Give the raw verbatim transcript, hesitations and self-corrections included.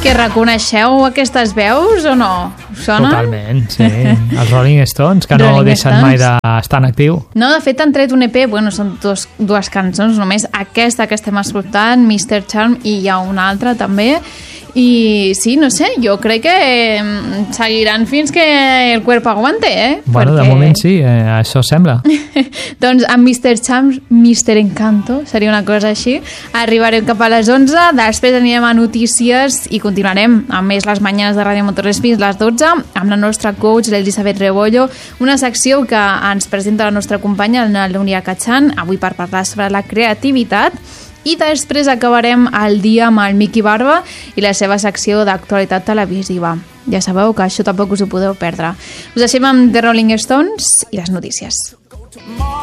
Que reconeixeu aquestes veus o no? Sona? Totalment, sí. Els Rolling Stones, que no Rolling deixen Stones. mai d'estar en actiu. No, de fet han tret un E P, bueno, són dos, dues cançons només, aquesta que estem escoltant, mister Charm, i hi ha una altra també, i sí, no sé, jo crec que eh, seguiran fins que el cuerpo aguante, eh? Bueno, Perquè... de moment sí, eh, això sembla. Doncs amb mister Charm, mister Encanto, seria una cosa així. Arribarem cap a les onze, després anirem a notícies i continuarem amb més les mañanes de Ràdio Montreal fins les dotze, amb la nostra coach, l'Elisabet Rebollo, una secció que ens presenta la nostra companya, la Núria Cachan, avui per parlar sobre la creativitat, i després acabarem el dia amb el Miqui Barba i la seva secció d'actualitat televisiva. Ja sabeu que això tampoc us ho podeu perdre. Us deixem amb The Rolling Stones i les notícies.